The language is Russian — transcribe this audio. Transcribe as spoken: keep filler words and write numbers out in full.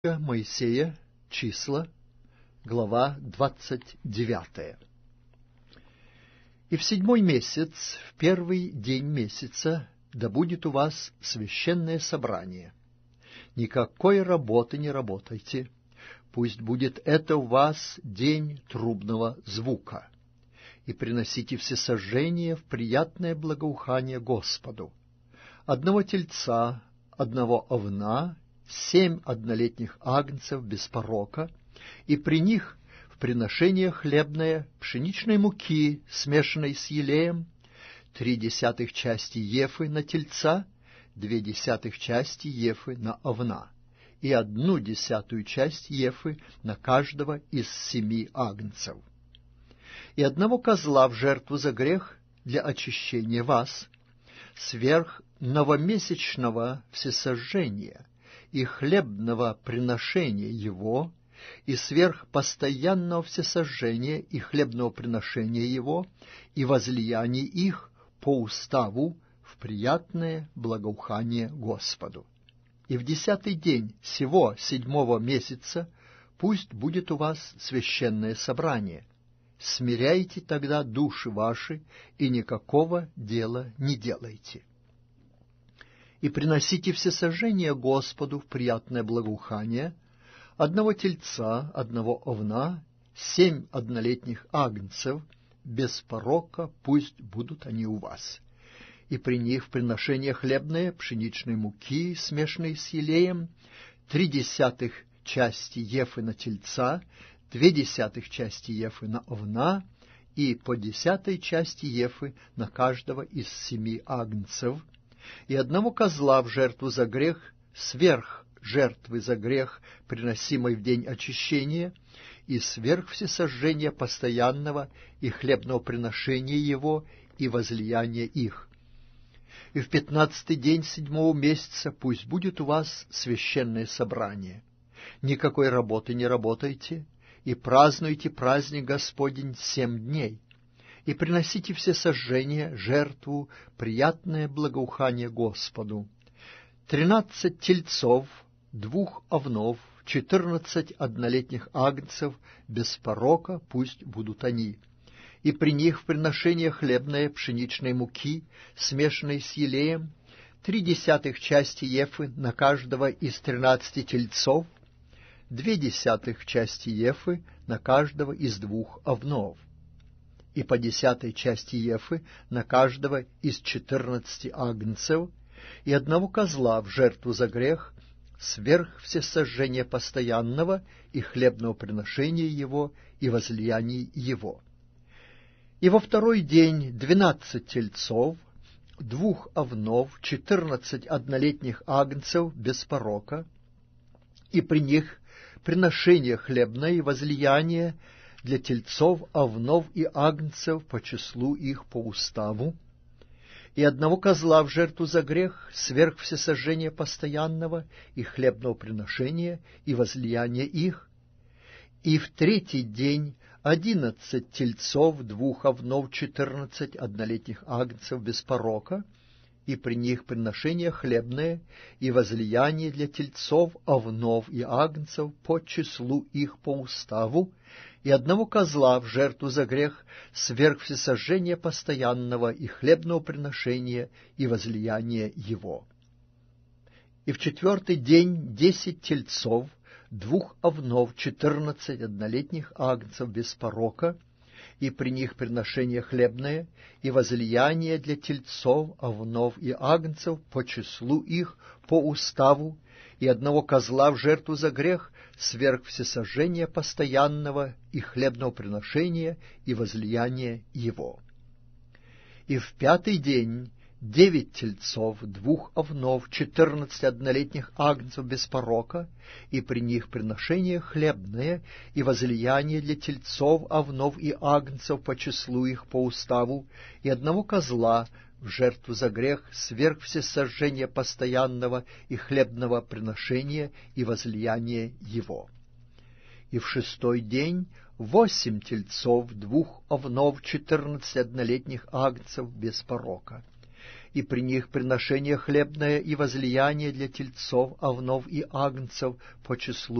Моисея, числа, глава двадцать девятая. И в седьмой месяц, в первый день месяца, да будет у вас священное собрание. Никакой работы не работайте, пусть будет это у вас день трубного звука. И приносите всесожжение в приятное благоухание Господу. Одного тельца, одного овна, семь однолетних агнцев без порока, и при них в приношение хлебное пшеничной муки, смешанной с елеем, три десятых части ефы на тельца, две десятых части ефы на овна, и одну десятую часть ефы на каждого из семи агнцев. И одного козла в жертву за грех для очищения вас, сверх новомесячного всесожжения, и хлебного приношения его, и сверх постоянного всесожжения и хлебного приношения его, и возлияний их по уставу в приятное благоухание Господу. И в десятый день сего седьмого месяца пусть будет у вас священное собрание. Смиряйте тогда души ваши, и никакого дела не делайте. И приносите всесожжение Господу в приятное благоухание, одного тельца, одного овна, семь однолетних агнцев, без порока пусть будут они у вас. И при них в приношение хлебное пшеничной муки, смешанной с елеем, три десятых части ефы на тельца, две десятых части ефы на овна, и по десятой части ефы на каждого из семи агнцев, и одного козла в жертву за грех, сверх жертвы за грех, приносимой в день очищения, и сверх всесожжения постоянного и хлебного приношения его и возлияния их. И в пятнадцатый день седьмого месяца пусть будет у вас священное собрание. Никакой работы не работайте, и празднуйте праздник Господень семь дней. И приносите всесожжение, жертву, приятное благоухание Господу. Тринадцать тельцов, двух овнов, четырнадцать однолетних агнцев, без порока пусть будут они. И при них в приношение хлебное пшеничной муки, смешанной с елеем, три десятых части ефы на каждого из тринадцати тельцов, две десятых части ефы на каждого из двух овнов, и по десятой части ефы на каждого из четырнадцати агнцев, и одного козла в жертву за грех, сверх всесожжения постоянного и хлебного приношения его и возлияний его. И во второй день двенадцать тельцов, двух овнов, четырнадцать однолетних агнцев без порока, и при них приношение хлебное и возлияние для тельцов, овнов и агнцев по числу их по уставу, и одного козла в жертву за грех, сверх всесожжения постоянного и хлебного приношения и возлияния их, и в третий день одиннадцать тельцов, двух овнов, четырнадцать однолетних агнцев без порока, и при них приношение хлебное и возлияние для тельцов, овнов и агнцев по числу их по уставу, и одного козла в жертву за грех, сверх всесожжения постоянного и хлебного приношения и возлияния его. И в четвертый день десять тельцов, двух овнов, четырнадцать однолетних агнцев без порока, и при них приношение хлебное и возлияние для тельцов, овнов и агнцев по числу их по уставу, и одного козла в жертву за грех, сверх всесожжения постоянного и хлебного приношения и возлияния его. И в пятый день девять тельцов, двух овнов, четырнадцать однолетних агнцев без порока, и при них приношение хлебное и возлияние для тельцов, овнов и агнцев по числу их по уставу, и одного козла в жертву за грех, сверх всесожжения постоянного и хлебного приношения и возлияния его. И в шестой день восемь тельцов, двух овнов, четырнадцать однолетних агнцев без порока, и при них приношение хлебное и возлияние для тельцов, овнов и агнцев по числу